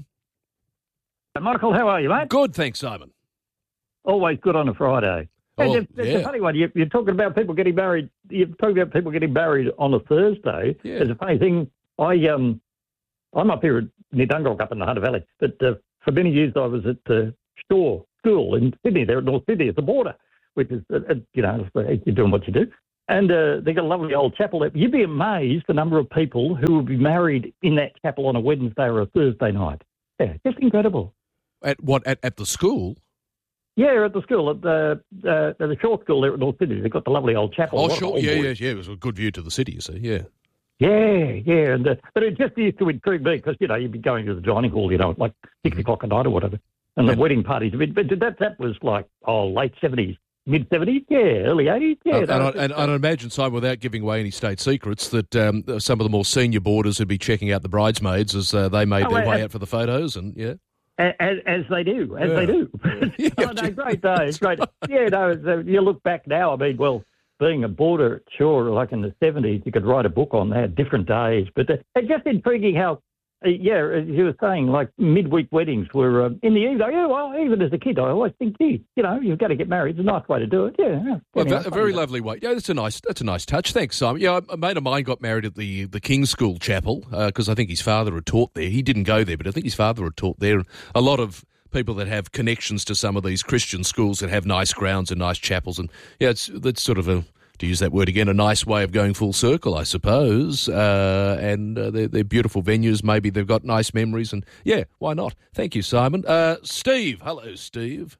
Michael, how are you, mate? Good, thanks, Simon. Always good on a Friday. Oh, it's, it's yeah. a funny one. You, you're talking about people getting married. You're talking about people getting married on a Thursday. Yeah. It's a funny thing. I um, I'm up here near Dundalk, up in the Hunter Valley. But uh, for many years, I was at uh, Shaw School in Sydney. There at North Sydney, at the border, which is uh, you know you're doing what you do. And uh, they got a lovely old chapel there. You'd be amazed the number of people who would be married in that chapel on a Wednesday or a Thursday night. Yeah, just incredible. At what? At, at the school? Yeah, at the school, at the uh, the Shaw School there at North Sydney. They've got the lovely old chapel. Oh, What a sure. old Yeah, boy. yeah, yeah. It was a good view to the city, you see, yeah. Yeah, yeah. And, uh, but it just used to intrigue me because, you know, you'd be going to the dining hall, you know, at like six o'clock at night or whatever. And the wedding parties. But that, that was like, oh, late seventies. Mid-seventies, yeah, early eighties, yeah. Uh, and, no, I, and I'd imagine, Simon, without giving away any state secrets, that um, some of the more senior boarders would be checking out the bridesmaids as uh, they made Oh, their uh, way out for the photos, and yeah. As, as they do, as Yeah. they do. oh, no, great days, great. Yeah, no, so you look back now, I mean, well, being a boarder, sure, like in the seventies, you could write a book on that, different days. But uh, it's just intriguing how, uh, yeah, as you were saying, like midweek weddings were uh, in the evening. Yeah, well, even as a kid, I always think, gee, you know, you've got to get married. It's a nice way to do it. Yeah, yeah. Well, Anyway, a very lovely way. Yeah, that's a nice. That's a nice touch. Thanks, Simon. Yeah, a mate of mine got married at the the King's School Chapel because I think his father had taught there. He didn't go there, but I think his father had taught there. A lot of people that have connections to some of these Christian schools that have nice grounds and nice chapels, and yeah, it's that's sort of a, to use that word again, a nice way of going full circle, I suppose. Uh, and uh, they're, they're beautiful venues. Maybe they've got nice memories, and yeah, why not? Thank you, Simon. Uh, Steve, hello, Steve.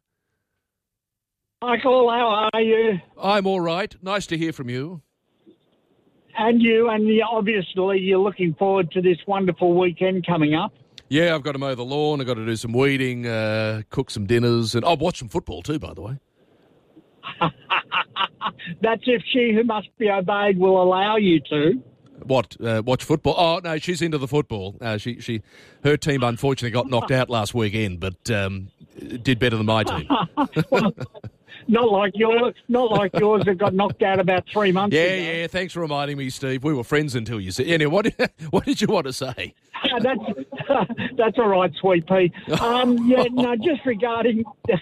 Michael, how are you? I'm all right. Nice to hear from you. And you, and you, obviously you're looking forward to this wonderful weekend coming up. Yeah, I've got to mow the lawn. I've got to do some weeding, uh, cook some dinners, and I'll watch some football too, by the way. That's if she who must be obeyed will allow you to. What? Uh, watch football? Oh no, she's into the football. Uh, she, she, her team unfortunately got knocked out last weekend, but um, did better than my team. Well, not like yours. Not like yours that got knocked out about three months Yeah, ago. yeah. Thanks for reminding me, Steve. We were friends until you said. Anyway, what did, what did you want to say? that's that's all right, sweet pea. Um, yeah, no, just regarding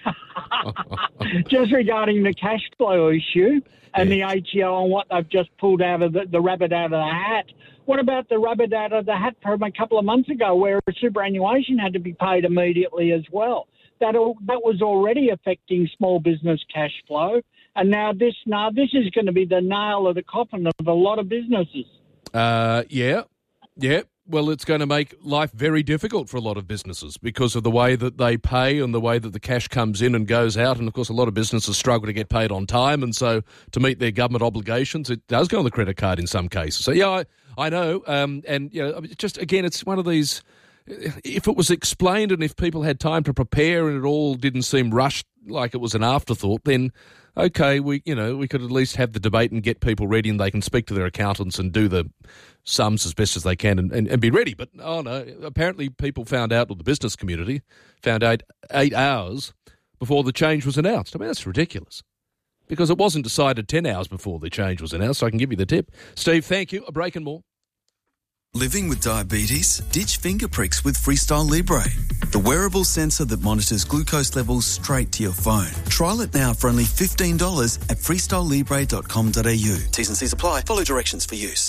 just regarding the cash flow issue and the A T O and what they've just pulled out of the, the rabbit out of the hat. What about the rabbit out of the hat from a couple of months ago, where superannuation had to be paid immediately as well? That all, that was already affecting small business cash flow, and now this now this is going to be the nail of the coffin of a lot of businesses. Uh, yeah, yeah. Well, it's going to make life very difficult for a lot of businesses because of the way that they pay and the way that the cash comes in and goes out. And, of course, a lot of businesses struggle to get paid on time. And so to meet their government obligations, it does go on the credit card in some cases. So, yeah, I, I know. Um, and, you know, just, again, it's one of these, if it was explained and if people had time to prepare and it all didn't seem rushed like it was an afterthought, then okay, we you know we could at least have the debate and get people ready, and they can speak to their accountants and do the sums as best as they can and, and, and be ready. But oh no, apparently people found out, or the business community found out eight hours before the change was announced. I mean, that's ridiculous because it wasn't decided ten hours before the change was announced. So I can give you the tip. Steve, thank you. A break and more. Living with diabetes? Ditch finger pricks with Freestyle Libre, the wearable sensor that monitors glucose levels straight to your phone. Trial it now for only fifteen dollars at freestyle libre dot com dot a u. T's and C's apply. Follow directions for use.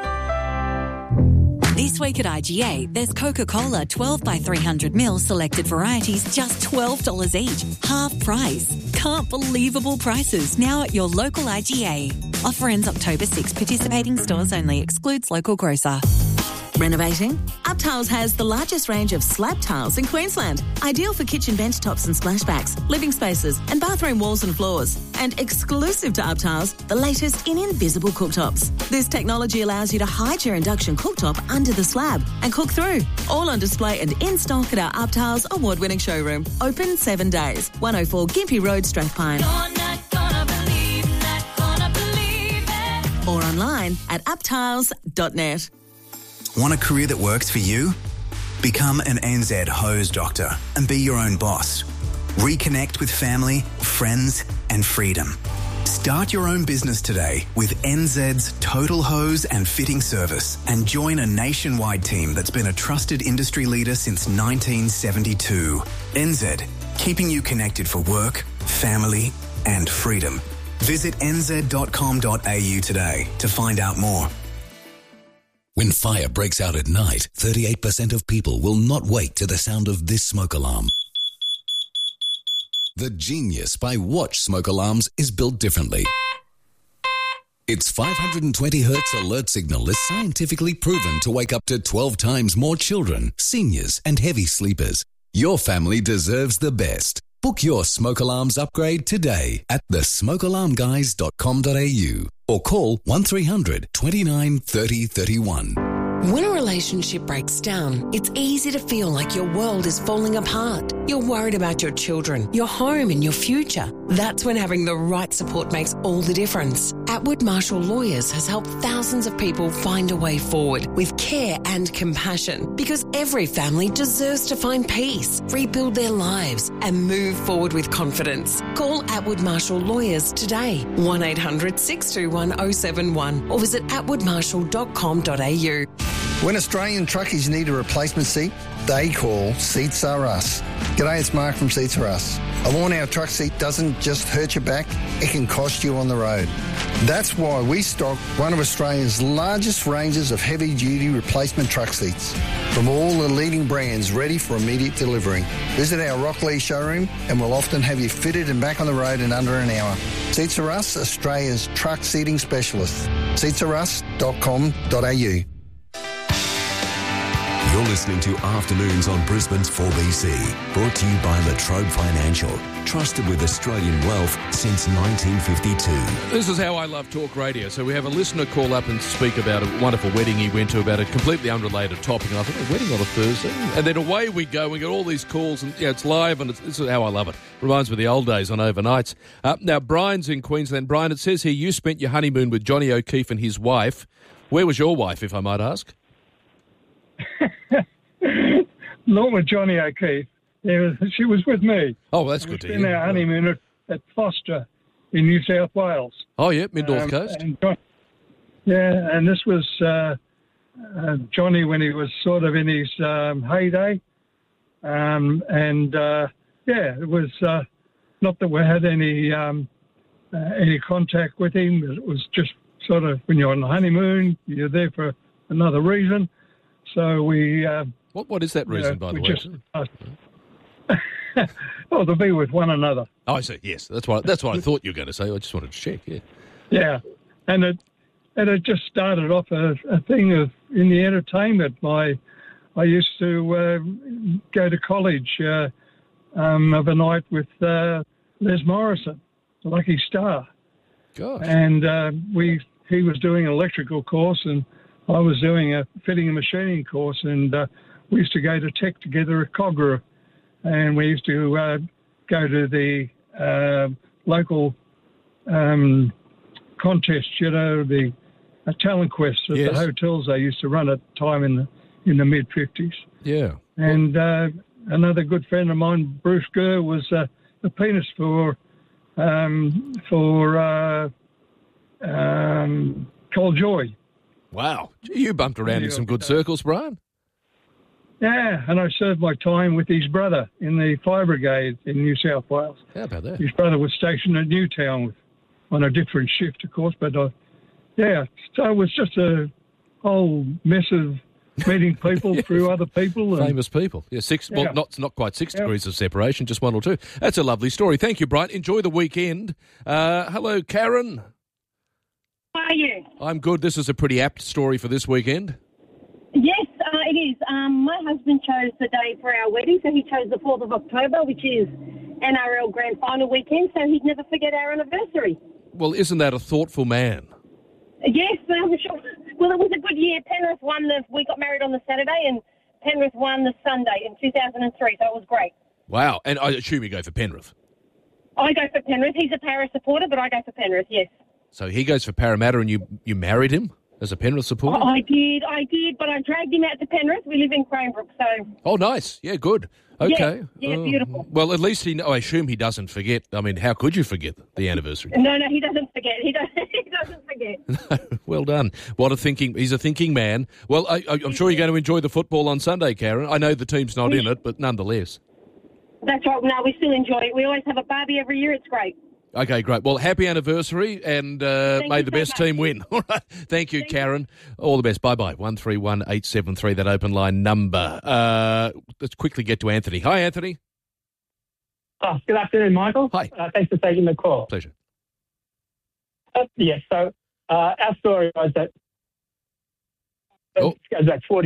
This week at I G A, there's Coca-Cola twelve by three hundred mil selected varieties, just twelve dollars each. Half price. Can't believable prices now at your local I G A. Offer ends October sixth. Participating stores only. Excludes local grocer. Renovating? UpTiles has the largest range of slab tiles in Queensland, ideal for kitchen bench tops and splashbacks, living spaces and bathroom walls and floors. And exclusive to UpTiles, the latest in invisible cooktops. This technology allows you to hide your induction cooktop under the slab and cook through. All on display and in stock at our UpTiles award-winning showroom. Open seven days. one oh four Gympie Road, Strathpine. Or online at uptiles dot net. Want a career that works for you? Become an N Z hose doctor and be your own boss. Reconnect with family, friends and freedom. Start your own business today with N Z's Total Hose and Fitting Service and join a nationwide team that's been a trusted industry leader since nineteen seventy-two. N Z, keeping you connected for work, family and freedom. Visit n z dot com dot a u today to find out more. When fire breaks out at night, thirty-eight percent of people will not wake to the sound of this smoke alarm. The Genius by Watch smoke alarms is built differently. Its five hundred twenty hertz alert signal is scientifically proven to wake up to twelve times more children, seniors and heavy sleepers. Your family deserves the best. Book your smoke alarms upgrade today at the smoke alarm guys dot com dot a u or call one three hundred twenty-nine thirty thirty-one. When a relationship breaks down, it's easy to feel like your world is falling apart. You're worried about your children, your home and your future. That's when having the right support makes all the difference. Atwood Marshall Lawyers has helped thousands of people find a way forward with care and compassion, because every family deserves to find peace, rebuild their lives and move forward with confidence. Call Atwood Marshall Lawyers today, one eight hundred six two one oh seven one or visit atwood marshall dot com dot a u. When Australian truckies need a replacement seat, they call Seats Are Us. G'day, it's Mark from Seats Are Us. A worn-out truck seat doesn't just hurt your back, it can cost you on the road. That's why we stock one of Australia's largest ranges of heavy-duty replacement truck seats from all the leading brands ready for immediate delivery. Visit our Rockley showroom and we'll often have you fitted and back on the road in under an hour. Seats Are Us, Australia's truck seating specialist. seats are us dot com dot a u. You're listening to Afternoons on Brisbane's four B C, brought to you by Latrobe Financial, trusted with Australian wealth since nineteen fifty-two. This is how I love talk radio. So we have a listener call up and speak about a wonderful wedding he went to, about a completely unrelated topic. And I thought, a wedding on a Thursday? And then away we go. We get all these calls, and yeah, it's live, and it's, this is how I love it. Reminds me of the old days on overnights. Uh, now, Brian's in Queensland. Brian, it says here you spent your honeymoon with Johnny O'Keefe and his wife. Where was your wife, if I might ask? Not with Johnny O'Keefe. Was, she was with me. Oh, well, that's good to hear. In our honeymoon at, at Foster in New South Wales. Oh, yeah, mid-north um, coast. And John, yeah, and this was uh, uh, Johnny when he was sort of in his um, heyday. Um, and, uh, yeah, it was uh, not that we had any um, uh, any contact with him. It was just sort of when you're on the honeymoon, you're there for another reason. So we... Uh, what What is that reason, you know, by the way? Just, uh, oh, to be with one another. Oh, I see. Yes, that's what that's what I thought you were going to say. I just wanted to check. Yeah. Yeah, and it and it just started off a, a thing of in the entertainment. My I used to uh, go to college uh, um, of a night with uh, Les Morrison, the Lucky Star. Gosh. And uh, we he was doing an electrical course and I was doing a fitting and machining course, and uh, we used to go to tech together at Cogra, and we used to uh, go to the uh, local um, contest, you know, the uh, talent quest at yes. the hotels they used to run at the time in the in the mid fifties. Yeah. And uh, another good friend of mine, Bruce Gurr, was uh, the pianist for um, for uh, um, Cole Joy. Wow. You bumped around in some good circles, Brian. Yeah, and I served my time with his brother in the fire brigade in New South Wales. How about that? His brother was stationed at Newtown with, on a different shift, of course, but I, yeah, so it was just a whole mess of meeting people yeah. through other people. And, famous people. Yeah, six, yeah. well, not, not quite six yeah. degrees of separation, just one or two. That's a lovely story. Thank you, Brian. Enjoy the weekend. Uh, hello, Karen. How are you? I'm good. This is a pretty apt story for this weekend. Yes, it is. Um, my husband chose the day for our wedding, so he chose the fourth of October, which is N R L Grand Final weekend, so he'd never forget our anniversary. Well, isn't that a thoughtful man? Yes, um, sure. Well, it was a good year. Penrith won the. We got married on the Saturday, and Penrith won the Sunday in two thousand three, so it was great. Wow. And I assume you go for Penrith. I go for Penrith. He's a Paris supporter, but I go for Penrith, yes. So he goes for Parramatta and you, you married him as a Penrith supporter? I did, I did, but I dragged him out to Penrith. We live in Cranebrook, so... Oh, nice. Yeah, good. Okay. Yeah, yeah Oh. beautiful. Well, at least he, I assume he doesn't forget. I mean, how could you forget the anniversary? No, no, he doesn't forget. He doesn't, he doesn't forget. Well done. What a thinking, he's a thinking man. Well, I, I, I'm sure you're going to enjoy the football on Sunday, Karen. I know the team's not in it, but nonetheless. That's right. No, we still enjoy it. We always have a barbie every year. It's great. Okay, great. Well, happy anniversary, and uh, may the best team win. All right. Thank you, Karen. All the best. Bye-bye. one three one eight seven three, that open line number. Uh, let's quickly get to Anthony. Hi, Anthony. Oh, good afternoon, Michael. Hi. Uh, thanks for taking the call. Pleasure. Uh, yes, so uh, our story was that Oh. it goes back forty